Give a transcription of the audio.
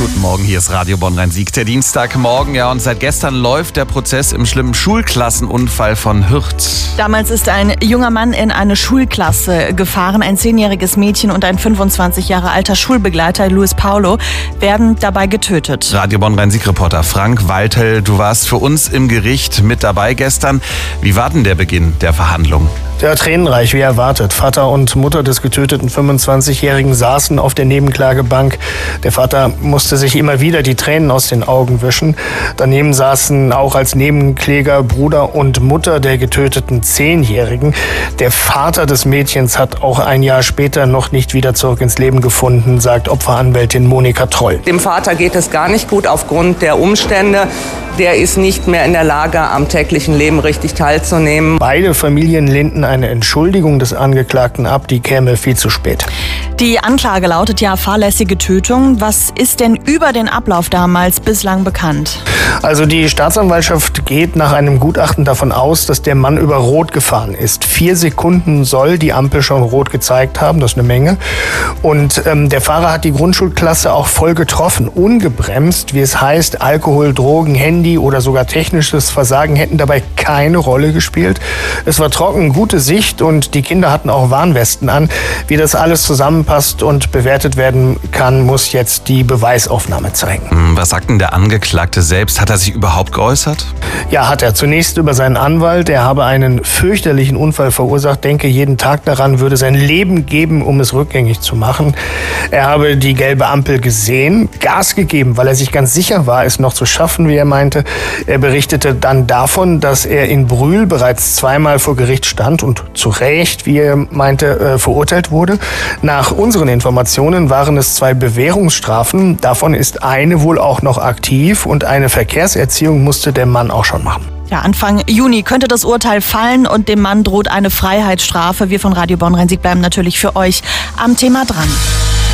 Guten Morgen, hier ist Radio Bonn-Rhein-Sieg, der Dienstagmorgen. Ja, und seit gestern läuft der Prozess im schlimmen Schulklassenunfall von Hürth. Damals ist ein junger Mann in eine Schulklasse gefahren. Ein 10-jähriges Mädchen und ein 25 Jahre alter Schulbegleiter, Luis Paulo, werden dabei getötet. Radio Bonn-Rhein-Sieg-Reporter Frank Waltel, du warst für uns im Gericht mit dabei gestern. Wie war denn der Beginn der Verhandlung? Ja, tränenreich, wie erwartet. Vater und Mutter des getöteten 25-Jährigen saßen auf der Nebenklagebank. Der Vater musste sich immer wieder die Tränen aus den Augen wischen. Daneben saßen auch als Nebenkläger Bruder und Mutter der getöteten 10-Jährigen. Der Vater des Mädchens hat auch ein Jahr später noch nicht wieder zurück ins Leben gefunden, sagt Opferanwältin Monika Troll. Dem Vater geht es gar nicht gut aufgrund der Umstände. Der ist nicht mehr in der Lage, am täglichen Leben richtig teilzunehmen. Beide Familien lehnten eine Entschuldigung des Angeklagten ab, die käme viel zu spät. Die Anklage lautet ja fahrlässige Tötung. Was ist denn über den Ablauf damals bislang bekannt? Also die Staatsanwaltschaft geht nach einem Gutachten davon aus, dass der Mann über Rot gefahren ist. 4 Sekunden soll die Ampel schon rot gezeigt haben, das ist eine Menge. Und der Fahrer hat die Grundschulklasse auch voll getroffen, ungebremst. Wie es heißt, Alkohol, Drogen, Handy oder sogar technisches Versagen hätten dabei keine Rolle gespielt. Es war trocken, gute Sicht und die Kinder hatten auch Warnwesten an. Wie das alles zusammenpasst und bewertet werden kann, muss jetzt die Beweisaufnahme zeigen. Was sagt denn der Angeklagte selbst? Hat er sich überhaupt geäußert? Ja, hat er. Zunächst über seinen Anwalt. Er habe einen fürchterlichen Unfall verursacht, denke jeden Tag daran, würde sein Leben geben, um es rückgängig zu machen. Er habe die gelbe Ampel gesehen, Gas gegeben, weil er sich ganz sicher war, es noch zu schaffen, wie er meinte. Er berichtete dann davon, dass er in Brühl bereits 2-mal vor Gericht stand und zu Recht, wie er meinte, verurteilt wurde. Nach unseren Informationen waren es 2 Bewährungsstrafen. Davon ist eine wohl auch noch aktiv und eine Verkehrserziehung musste der Mann auch schon machen. Ja, Anfang Juni könnte das Urteil fallen und dem Mann droht eine Freiheitsstrafe. Wir von Radio Bonn-Rhein-Sieg bleiben natürlich für euch am Thema dran.